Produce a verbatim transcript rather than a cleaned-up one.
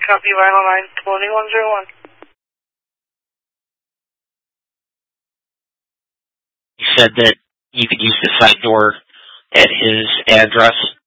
Copy, Vinyl nine, twenty-one oh one. He said that you could use the side door at his address.